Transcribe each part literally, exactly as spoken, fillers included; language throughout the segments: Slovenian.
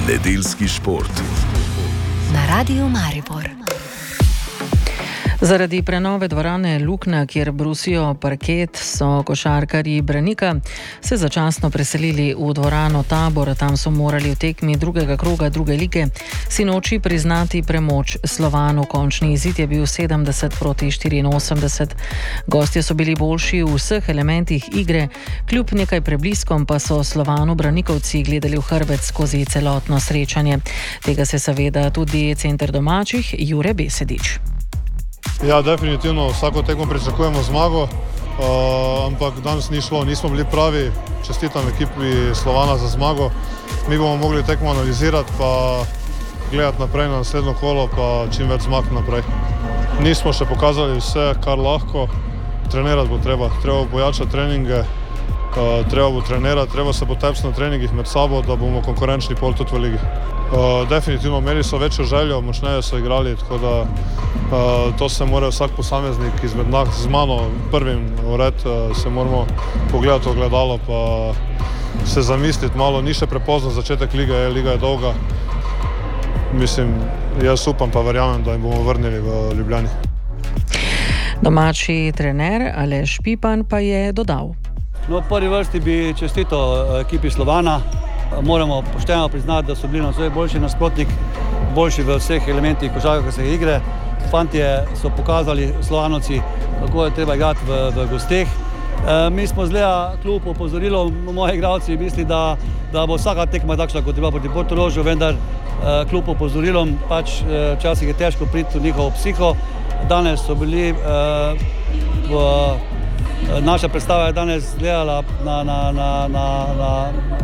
Nedeljski šport na Radiu Maribor. Zaradi prenove dvorane Lukna, kjer brusijo parket, so košarkarji Branika se začasno preselili v dvorano Tabor. Tam so morali v tekmi drugega kroga druge lige sinoči priznati premoč Slovanu. Končni izid je bil sedemdeset proti štiriinosemdeset. Gostje so bili boljši v vseh elementih igre, kljub nekaj prebliskom pa so Slovanu Branikovci gledali v hrbet skozi celotno srečanje. Tega se seveda tudi center domačih Jure Besedič. Ja, definitivno vsako tekmo pričakujemo zmago, uh, ampak danes ni šlo, nismo bili pravi. Čestitam ekipi Slovana za zmago. Mi bomo mogli tekmo analizirati pa gledati naprej na naslednjo kolo, pa čim več zmag naprej. Nismo še pokazali vse, kar lahko. Trenirati bo treba, treba pojačati treninge, uh, treba bo trenirati, treba se potepsti na treningih med sabo, da bomo konkurenčni pol tudi v ligi. Uh, definitivno imeli so večjo željo, močneje so igrali, tako da uh, to se mora vsak posameznik izmed nas z mano prvim ured, uh, se moramo pogledati v ogledalo pa se zamisliti malo, ni še prepozno začetek lige, je, liga je dolga. Mislim, jaz upam pa verjamem, da jim bomo vrnili v Ljubljani. Domači trener Aleš Pipan pa je dodal. No, v prvi vrsti bi čestital ekipi Slovana. Moramo pošteno priznati, da so bili na svoj boljši nasprotnik, boljši v vseh elementih košarkarske igre. Fantje so pokazali, Slovanovci, kako je treba igrati v, v gosteh. E, mi smo zleja klub opozorilo, moji igralci misli, da, da bo vsaka tekma takšna, kot je bila proti Portorožu, vendar e, klub opozorilom, pač e, včasih je težko priti v njihovo psiho. Danes so bili, e, v, naša predstava je danes gledala na, na, na, na, na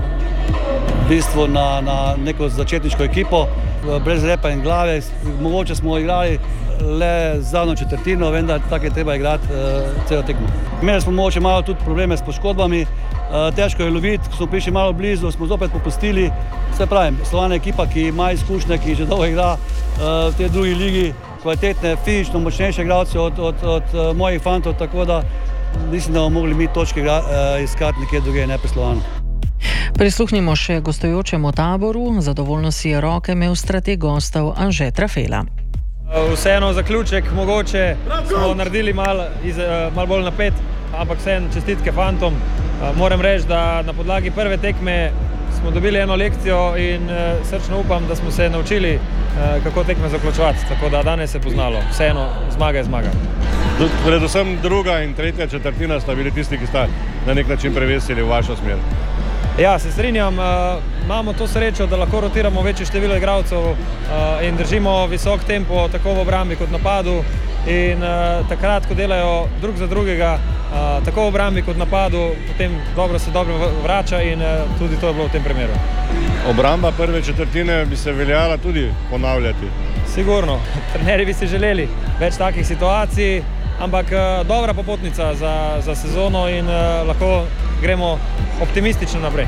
v bistvu na, na neko začetniško ekipo, brez repa in glave. Mogoče smo igrali le zadnjo četrtino, vendar tako je treba igrati uh, celo tekmo. Imeli smo mogoče malo tudi probleme s poškodbami, uh, težko je loviti, ko smo prišli malo blizu, smo zopet popustili. Vse pravim, Slovan je ekipa, ki ima izkušnje, ki že dolgo igra uh, v tej drugi ligi, kvalitetne, fizično močnejše igralce od, od, od uh, mojih fantov, tako da mislim, da bomo mogli mi točke igra, uh, iskati nekje druge, ne pri Slovanu. Prisluhnimo še gostujočemu Taboru. Zadovoljno si je roke imel strateg gostov Anže Trafela. Vseeno zaključek, mogoče smo naredili malo mal bolj napet, ampak vseeno čestitke fantom. Moram reči, da na podlagi prve tekme smo dobili eno lekcijo in srčno upam, da smo se naučili, kako tekme zaključovati. Tako da danes se poznalo. Vseeno, zmaga je zmaga. Predvsem druga in tretja četrtina sta bili tisti, ki sta na nek način prevesili v vašo smer. Ja, se strinjam, uh, imamo to srečo, da lahko rotiramo večje število igralcev uh, in držimo visok tempo tako v obrambi kot napadu in uh, takrat, ko delajo drug za drugega, uh, tako v obrambi kot napadu, potem dobro se dobro vrača in uh, tudi to je bilo v tem primeru. Obramba prve četrtine bi se veljala tudi ponavljati. Sigurno, trenerji bi si želeli več takih situacij, ampak uh, dobra popotnica za, za sezono in uh, lahko gremo optimistično naprej.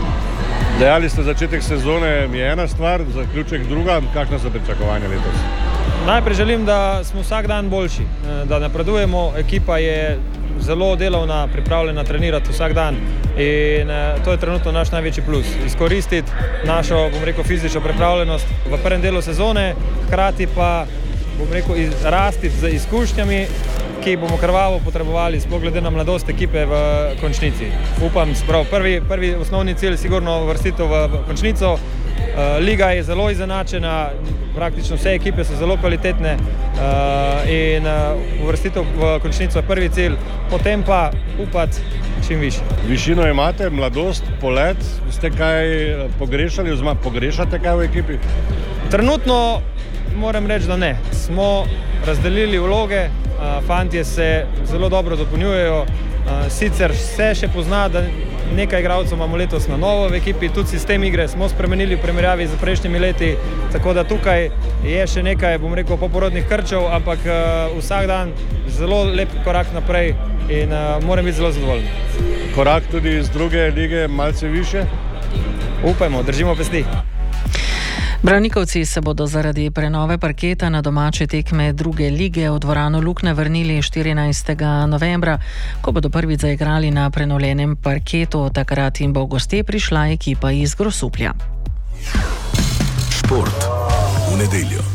Dejali ste, začetek sezone je ena stvar, zaključek druga. Kakšna so pričakovanja letos? Najprej želim, da smo vsak dan boljši, da napredujemo. Ekipa je zelo delovna, pripravljena trenirati vsak dan in to je trenutno naš največji plus. Izkoristiti našo, bom rekel, fizično pripravljenost v prvem delu sezone, hkrati pa, bom rekel, rasti z izkušnjami, ki bomo krvavo potrebovali, sploh glede na mladost ekipe v končnici. Upam, sprav, prvi, prvi osnovni cilj sigurno vrstitev v, v končnico. Uh, liga je zelo izenačena, praktično vse ekipe so zelo kvalitetne uh, in uh, vrstitev v končnico je prvi cilj, potem pa upati čim više. Višino imate, mladost, polet, ste kaj pogrešali oziroma pogrešate kaj v ekipi? Trenutno moram reči, da ne. Smo razdelili vloge, fantje se zelo dobro dopolnjujejo, sicer se še pozna, da nekaj igralcev imamo letos na novo v ekipi, tudi sistem igre smo spremenili v primerjavi z prejšnjimi leti, tako da tukaj je še nekaj, bom rekel, poporodnih krčev, ampak vsak dan zelo lep korak naprej in moram biti zelo zadovoljen. Korak tudi iz druge lige malce više? Upajmo, držimo pesti. Branikovci se bodo zaradi prenove parketa na domače tekme druge lige v dvorano Lukne vrnili štirinajstega novembra, ko bodo prvič zaigrali na prenovljenem parketu. Takrat jim bo v goste prišla ekipa iz Grosuplja. nedeljo.